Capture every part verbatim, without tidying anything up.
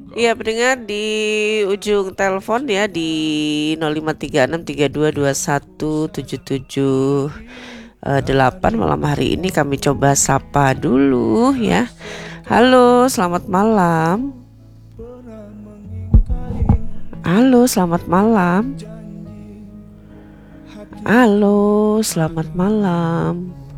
Iya, pendengar di ujung telepon ya di nol lima tiga enam tiga dua dua satu tujuh tujuh eh, delapan. Malam hari ini kami coba sapa dulu ya. Halo, selamat malam. Halo, selamat malam. Halo, selamat malam.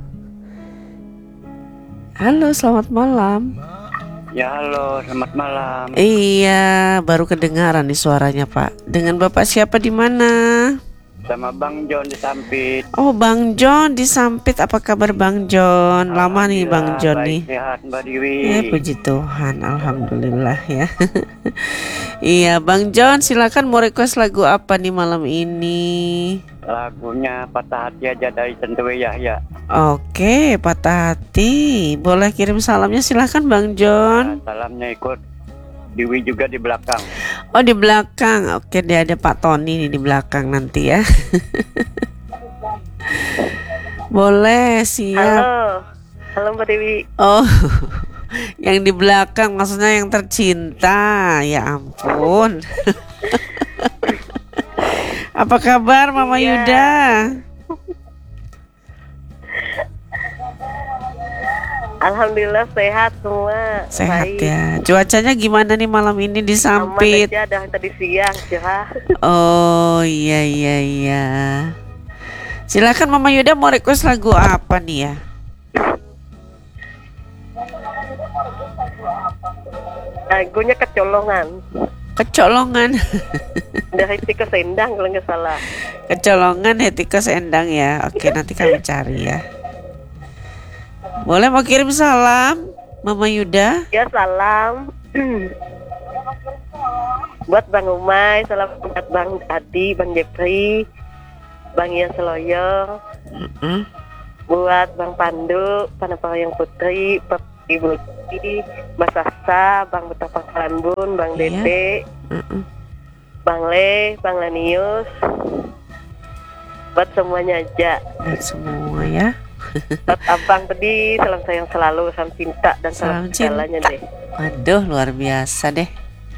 Halo, selamat malam. Ya halo, selamat malam. Iya, baru kedengaran nih suaranya Pak. Dengan Bapak siapa di mana? Sama Bang John di Sampit. Oh, Bang John di Sampit. Apa kabar Bang John? Lama nih Bang John baik, nih. Sehat Mbak Dewi. Ya, puji Tuhan, alhamdulillah ya. Iya, Bang John, silakan mau request lagu apa nih malam ini? Lagunya Patah Hati aja dari Tentuwe Yahya. Oke, Patah Hati. Boleh kirim salamnya silakan Bang John. Nah, salamnya ikut Dewi juga di belakang. Oh, di belakang. Oke, dia ada Pak Tony nih di belakang nanti ya. Boleh, siap. Halo, halo Mbak Dewi. Oh, yang di belakang maksudnya yang tercinta. Ya ampun. Apa kabar Mama Iya. Yuda? Alhamdulillah sehat semua. Sehat Baik. ya. Cuacanya gimana nih malam ini di Sampit? Aman aja dah tadi siang cerah. Oh iya iya iya. Silakan Mama Yuda mau request lagu apa nih ya? Lagunya kecolongan Kecolongan. dari Tika Sendang kalau nggak salah. Kecolongan Hetiko Sendang ya. Oke, nanti kami cari ya. Boleh mau kirim salam Mama Yuda? Ya salam buat Bang Umay, salam buat Bang Adi, Bang Jepri, Bang Ian Seloyo, Mm-mm. buat Bang Pandu, Panapayang Putri, Ibu Lutfi, Mas Asa, Bang Betapang Kalambun, Bang Iya. Dede, Mm-mm. Bang Le, Bang Lanius, buat semuanya aja. Buat semua ya. Buat abang tadi, salam sayang selalu, salam cinta dan Salam salam segalanya cinta. deh. Waduh, luar biasa deh.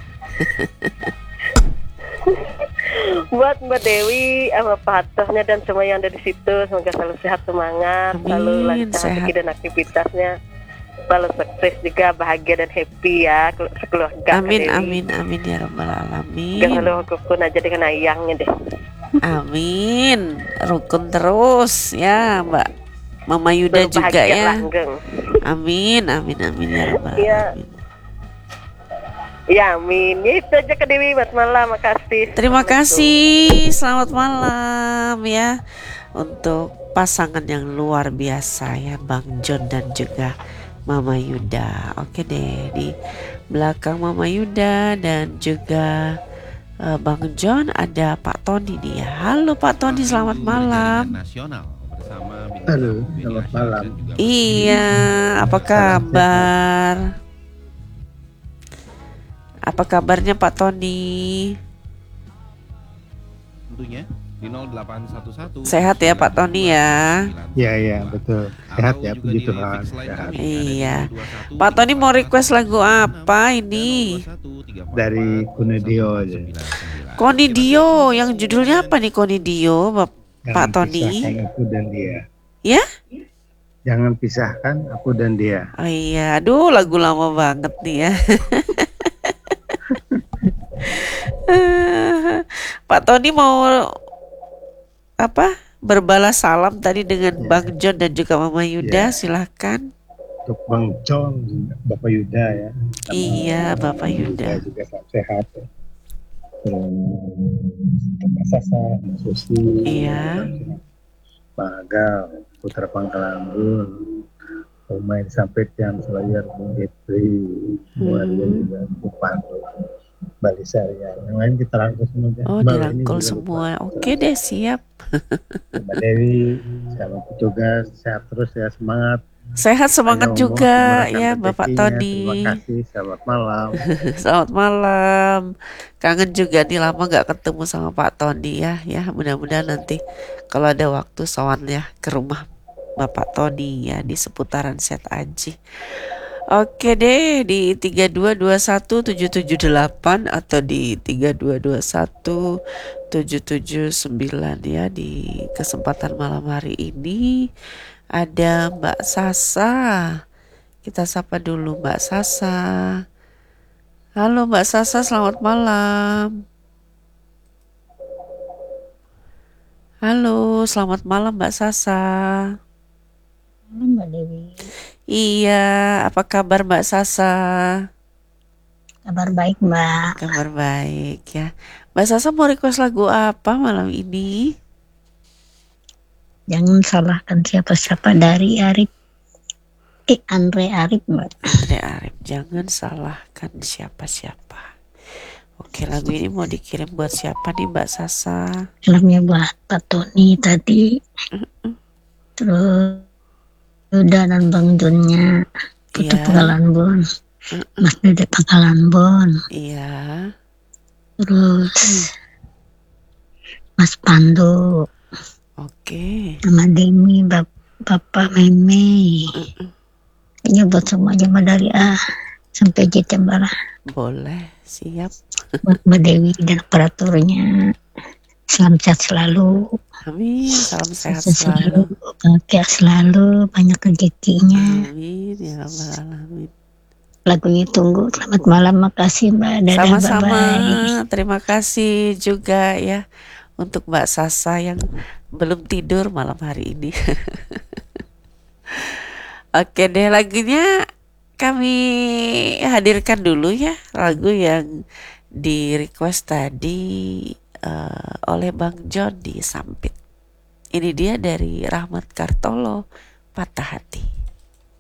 Buat Mbak Dewi, sama Patahnya dan semua yang ada di situ, semoga selalu sehat semangat, Amin, selalu lancar sehat. rezeki dan aktivitasnya, selalu sukses juga, bahagia dan happy ya, sekeluarga. Amin Mbak Dewi. amin amin ya rabbal Gak alamin. selalu rukun aja dengan ayangnya deh. Amin. Rukun terus ya Mbak Mama Yuda Selalu juga bahagia ya. langgeng. Amin amin amin ya rabbal Iya. alamin. Ya amin. Ya itu aja ke Dewi buat malam. Makasih. Terima Assalamualaikum. kasih. Selamat malam ya untuk pasangan yang luar biasa ya Bang John dan juga Mama Yuda. Oke deh, di belakang Mama Yuda dan juga eh, Bang John ada Pak Tony nih ya. Halo Pak Tony, selamat malam. Halo, selamat malam. Iya, apa kabar? Apa kabarnya Pak Tony? Tentunya di nol delapan satu satu. Sehat ya Pak Tony ya? Ya, ya, betul. Sehat ya, puji Tuhan. Sehat. Iya. Pak Tony mau request lagu apa ini? Dari Kunedio aja. Konidio, yang judulnya apa nih Konidio, Bap- Pak Jangan Tony? pisahkan aku dan dia. Ya? Jangan pisahkan aku dan dia. Oh iya, aduh lagu lama banget nih ya. Pak Tony mau apa? Berbalas salam tadi dengan Ya. Bang John dan juga Mama Yuda, Ya. silahkan. Untuk Bang John, Bapak Yuda ya. Sama Iya, Bapak Yuda. juga salam sehat ya. Terus Mas Sasa, Mas Susi, Iya. Pak Agal, Putra Pangkalambun, pemain sampai yang selayar Bung Getri, keluarga Hmm. juga Bupan, Bali Syariah. Yang lain kita rangkul semua. Oh, Mbak, ini dirangkul juga semua. lupa. Oke deh, siap. Mbak Dewi, selamat bertugas, sehat terus ya, semangat. Sehat semangat Panjang umur, juga dimurahkan ya Bapak rezekinya. Tony. Terima kasih, selamat malam. Selamat malam. Kangen juga nih lama gak ketemu sama Pak Tony ya. Ya mudah-mudahan nanti kalau ada waktu sowan ya ke rumah Bapak Tony ya di seputaran Set Aji. Oke deh, di tiga dua dua satu tujuh tujuh delapan atau di tiga dua dua satu tujuh tujuh sembilan ya. Di kesempatan malam hari ini ada Mbak Sasa. Kita sapa dulu Mbak Sasa. Halo Mbak Sasa, selamat malam. Halo, selamat malam Mbak Sasa. Halo Mbak Dewi, Iya, apa kabar Mbak Sasa? kabar baik Mbak. Kabar baik ya. Mbak Sasa mau request lagu apa malam ini? Jangan salahkan siapa-siapa dari Arif, eh Andre Arif Mbak. Andre Arif, jangan salahkan siapa-siapa. Oke, lagu ini mau dikirim buat siapa nih Mbak Sasa? Salamnya buat Pak Tony tadi, terus Uda dan Bang Junnya, Putu Iya. Pangkalan Bon, Mas Dede Pangkalan Bon, Iya. terus Mas Pandu, Oke. sama Demi, Bap- Bapak Meme. Ini buat semuanya Mbak dari A sampai J Jambara, Boleh, siap. buat Mbak Dewi dan operatornya. Salam sehat selalu. Amin, salam sehat Sukses selalu. bahagia selalu, banyak rezekinya. Amin, ya rabbal alamin. Lagunya tunggu. Selamat malam, makasih Mbak. Dadah, Sama-sama, bye-bye. terima kasih juga ya untuk Mbak Sasa yang belum tidur malam hari ini. Oke deh, lagunya kami hadirkan dulu ya, lagu yang di request tadi eh, oleh Bang John di Sampit. Ini dia dari Rahmat Kartolo, Patah Hati.